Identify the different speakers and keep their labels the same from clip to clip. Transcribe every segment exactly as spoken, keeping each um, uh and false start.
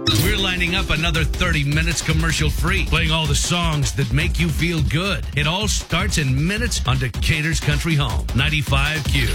Speaker 1: We're lining up another thirty minutes commercial-free, playing all the songs that make you feel good. It all starts in minutes on Decatur's Country Home, ninety-five Q.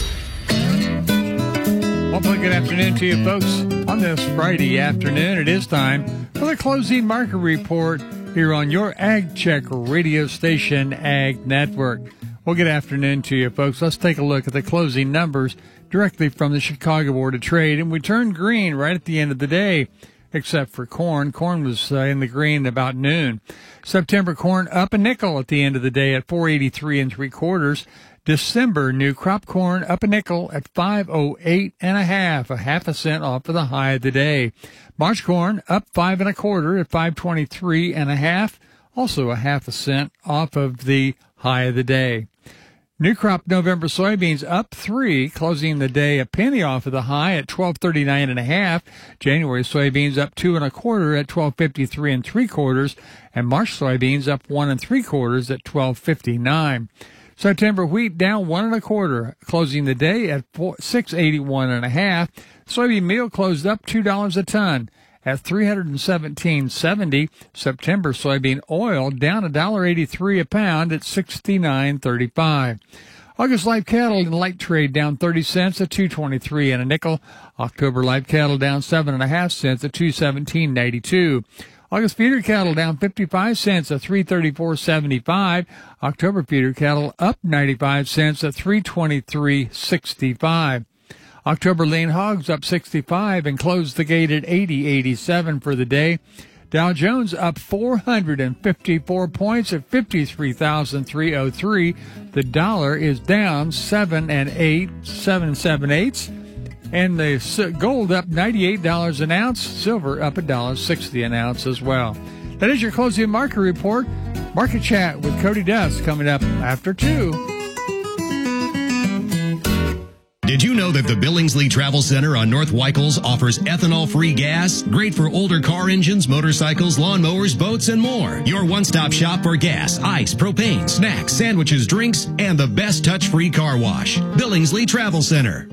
Speaker 2: Well, good afternoon to you folks. On this Friday afternoon, it is time for the closing market report here on your Ag Check radio station, Ag Network. Well, good afternoon to you folks. Let's take a look at the closing numbers directly from the Chicago Board of Trade. And we turned green right at the end of the day, except for corn. Corn was uh, in the green about noon. September corn up a nickel at the end of the day at four eighty-three and three quarters. December new crop corn up a nickel at five oh eight and a half, a half a cent off of the high of the day. March corn up five and a quarter at five twenty-three and a half, also a half a cent off of the high of the day. New crop November soybeans up three, closing the day a penny off of the high at twelve thirty-nine and a half. January soybeans up two and a quarter at twelve fifty-three and three quarters, and March soybeans up one and three quarters at twelve fifty-nine. September wheat down one and a quarter, closing the day at six eighty-one and a half. Soybean meal closed up two dollars a ton at three seventeen seventy. September soybean oil down one dollar eighty-three a pound at sixty-nine thirty-five. August live cattle in light trade down thirty cents at two twenty-three and a nickel. October live cattle down seven and a half cents at two seventeen ninety-two. August feeder cattle down fifty-five cents at three thirty-four seventy-five. October feeder cattle up ninety-five cents at three twenty-three sixty-five. October lean hogs up sixty-five and closed the gate at eighty eighty-seven for the day. Dow Jones up four hundred fifty-four points at fifty-three thousand three hundred three. The dollar is down seven and eight, seven seven eighths. And the gold up ninety-eight dollars an ounce, silver up one dollar sixty an ounce as well. That is your closing market report. Market Chat with Cody Dust coming up after two.
Speaker 3: Did you know that the Billingsley Travel Center on North Weichels offers ethanol-free gas? Great for older car engines, motorcycles, lawnmowers, boats, and more. Your one-stop shop for gas, ice, propane, snacks, sandwiches, drinks, and the best touch-free car wash. Billingsley Travel Center.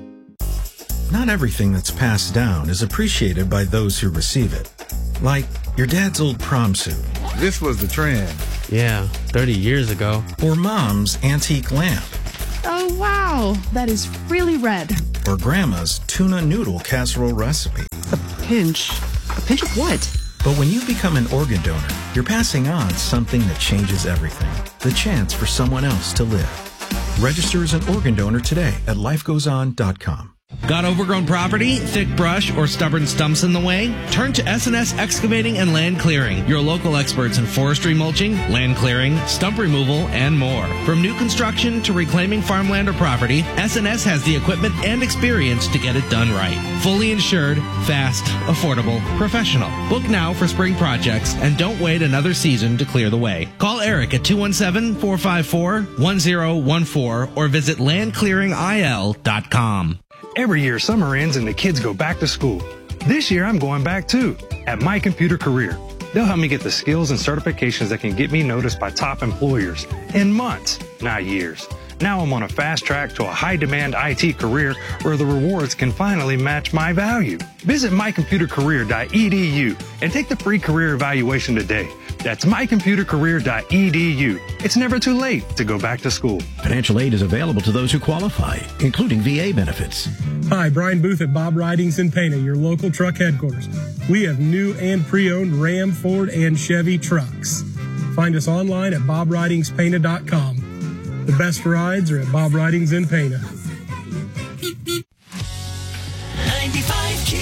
Speaker 4: Not everything that's passed down is appreciated by those who receive it. Like your dad's old prom suit.
Speaker 5: This was the trend.
Speaker 6: Yeah, thirty years ago.
Speaker 4: Or mom's antique lamp.
Speaker 7: Oh, wow. That is really red.
Speaker 4: Or grandma's tuna noodle casserole recipe.
Speaker 8: A pinch? A pinch of what?
Speaker 4: But when you become an organ donor, you're passing on something that changes everything. The chance for someone else to live. Register as an organ donor today at life goes on dot com.
Speaker 9: Got overgrown property, thick brush, or stubborn stumps in the way? Turn to S and S Excavating and Land Clearing, your local experts in forestry mulching, land clearing, stump removal, and more. From new construction to reclaiming farmland or property, S and S has the equipment and experience to get it done right. Fully insured, fast, affordable, professional. Book now for spring projects and don't wait another season to clear the way. Call Eric at two one seven, four five four, one zero one four or visit land clearing I L dot com.
Speaker 10: Every year, summer ends and the kids go back to school. This year, I'm going back too, at My Computer Career. They'll help me get the skills and certifications that can get me noticed by top employers in months, not years. Now I'm on a fast track to a high-demand I T career where the rewards can finally match my value. Visit my computer career dot e d u and take the free career evaluation today. That's my computer career dot e d u. It's never too late to go back to school.
Speaker 11: Financial aid is available to those who qualify, including V A benefits.
Speaker 12: Hi, Brian Booth at Bob Ridings in Pana, your local truck headquarters. We have new and pre-owned Ram, Ford, and Chevy trucks. Find us online at bob ridings pana dot com. The best rides are at Bob Ridings in Pana.
Speaker 13: ninety-five Q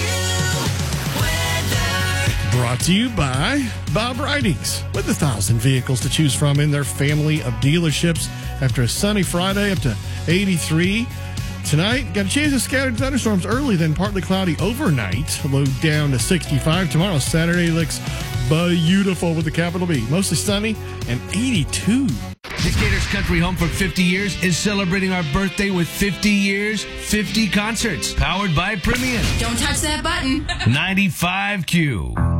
Speaker 13: weather.
Speaker 14: Brought to you by Bob Ridings. With a thousand vehicles to choose from in their family of dealerships after a sunny Friday up to eighty-three. Tonight, got a chance of scattered thunderstorms early, then partly cloudy overnight. Low down to sixty-five. Tomorrow, Saturday, looks beautiful with a capital B. Mostly sunny and eighty-two.
Speaker 1: Decatur's Country Home for fifty years is celebrating our birthday with fifty years, fifty concerts, powered by Premium.
Speaker 15: Don't touch that button.
Speaker 1: ninety-five Q.